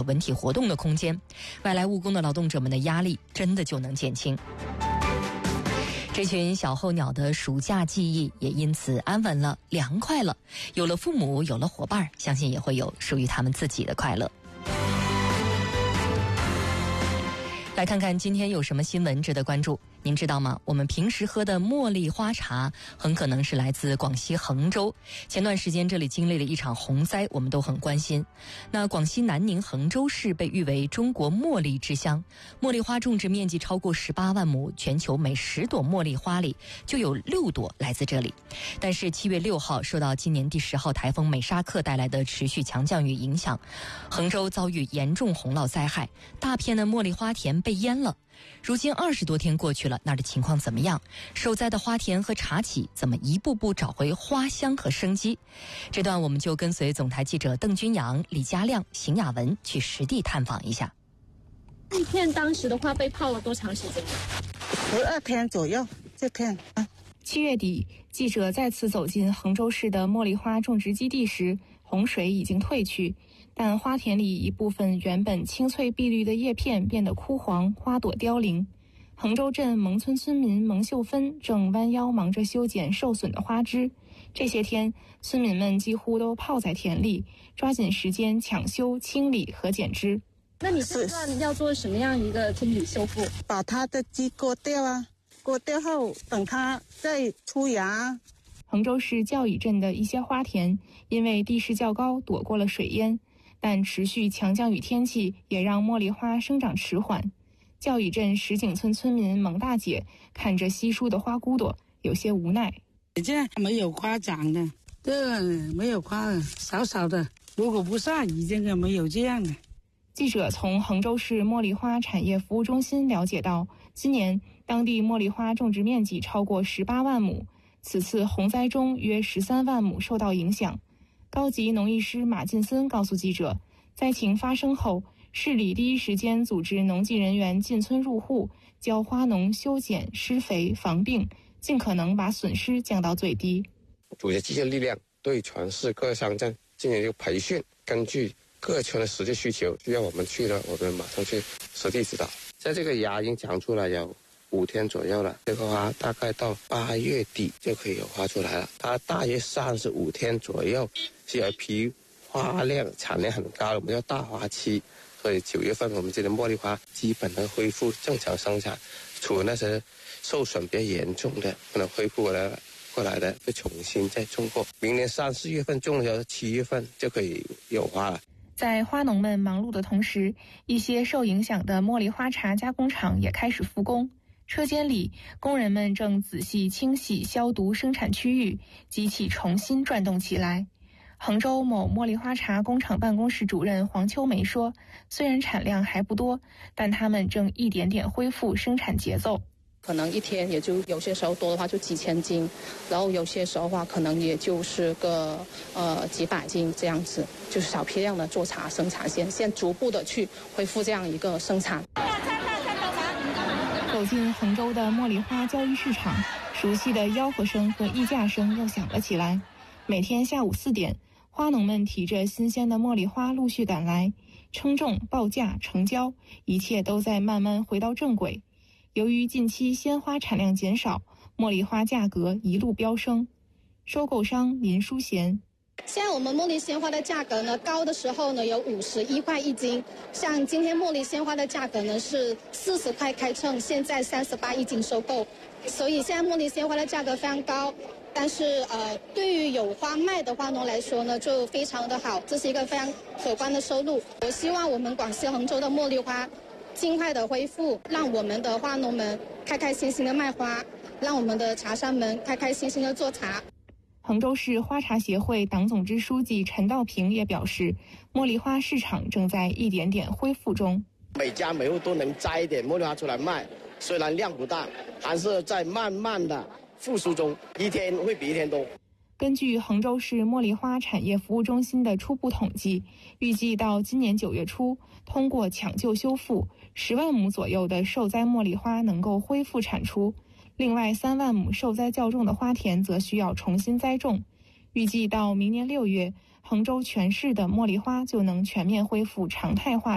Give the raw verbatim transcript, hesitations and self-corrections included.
文体活动的空间，外来务工的劳动者们的压力真的就能减轻。这群小候鸟的暑假记忆也因此安稳了，凉快了，有了父母，有了伙伴，相信也会有属于他们自己的快乐。来看看今天有什么新闻值得关注。您知道吗？我们平时喝的茉莉花茶很可能是来自广西衡州。前段时间这里经历了一场洪灾，我们都很关心。那广西南宁衡州市被誉为中国茉莉之乡，茉莉花种植面积超过十八万亩，全球每十朵茉莉花里就有六朵来自这里。但是七月六号受到今年第十号台风美沙克带来的持续强降雨影响，衡州遭遇严重洪涝灾害，大片的茉莉花田被淹了。如今二十多天过去了，那儿的情况怎么样？受灾的花田和茶企怎么一步步找回花香和生机？这段我们就跟随总台记者邓君阳、李佳亮、邢雅文去实地探访一下。 这片当时的话被泡了多长时间？ 十二天左右。这片啊， 七月底，记者再次走进衡州市的茉莉花种植基地时，洪水已经退去。但花田里一部分原本青翠碧绿的叶片变得枯黄，花朵凋零。衡州镇蒙村村民蒙秀芬正弯腰忙着修剪受损的花枝。这些天，村民们几乎都泡在田里，抓紧时间抢修、清理和剪枝。 那你这段要做什么样一个清理修复？ 把它的枝割掉啊，割掉后等它再出芽。 衡州市教乙镇的一些花田因为地势较高，躲过了水淹。但持续强降雨天气也让茉莉花生长迟缓。教乙镇石井村村民蒙大姐看着稀疏的花骨朵，有些无奈。 这没有花长的，这没有花的，少少的。如果不下雨，这个没有这样的。 记者从衡州市茉莉花产业服务中心了解到，今年当地茉莉花种植面积超过十八万亩，此次洪灾中约十三万亩受到影响。高级农艺师马进森告诉记者，灾情发生后，市里第一时间组织农技人员进村入户，教花农修剪、施肥、防病，尽可能把损失降到最低。 组织机械力量对全市各乡镇进行一个培训，根据各村的实际需求，需要我们去了，我们马上去实地指导。在这个芽已经长出来有五天左右了，这个花大概到八月底就可以有花出来了。它大约三十五天左右是有一批花量产量很高的，我们叫大花期。所以九月份我们这的茉莉花基本能恢复正常生产，除了那些受损比较严重的不能恢复过来过来的，会重新再种过。明年三四月份种的时候，七月份就可以有花了。 在花农们忙碌的同时，一些受影响的茉莉花茶加工厂也开始复工。车间里，工人们正仔细清洗、消毒生产区域，机器重新转动起来。衡州某茉莉花茶工厂办公室主任黄秋梅说，虽然产量还不多，但他们正一点点恢复生产节奏。 可能一天也就有些时候多的话就几千斤，然后有些时候的话可能也就是个呃几百斤这样子，就是小批量的做茶生产线，现逐步的去恢复这样一个生产。 走进衡州的茉莉花交易市场，熟悉的吆喝声和议价声又响了起来。每天下午四点，花农们提着新鲜的茉莉花陆续赶来，称重、报价、成交，一切都在慢慢回到正轨。由于近期鲜花产量减少，茉莉花价格一路飙升。收购商林淑贤， 现在我们茉莉鲜花的价格呢，高的时候呢有五十一块一斤，像今天茉莉鲜花的价格呢是四十块开称，现在三十八一斤收购，所以现在茉莉鲜花的价格非常高。但是呃，对于有花卖的花农来说呢，就非常的好，这是一个非常可观的收入。我希望我们广西衡州的茉莉花尽快的恢复，让我们的花农们开开心心的卖花，让我们的茶商们开开心心的做茶。 衡州市花茶协会党总支书记陈道平也表示，茉莉花市场正在一点点恢复中。 每家每户都能摘一点茉莉花出来卖，虽然量不大，还是在慢慢的复苏中，一天会比一天多。 根据衡州市茉莉花产业服务中心的初步统计，预计到今年九月初，通过抢救修复，十万亩左右的受灾茉莉花能够恢复产出。另外三万亩受灾较重的花田则需要重新栽种。预计到明年六月，衡州全市的茉莉花就能全面恢复常态化